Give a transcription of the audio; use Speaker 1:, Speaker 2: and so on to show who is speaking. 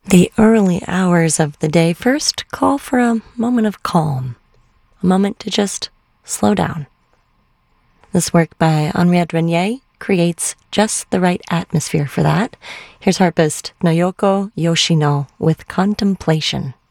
Speaker 1: The early hours of the day first call for a moment of calm, a moment to just slow down. This work by Henriette Renier creates just the right atmosphere for that. Here's harpist Nayoko Yoshino with Contemplation.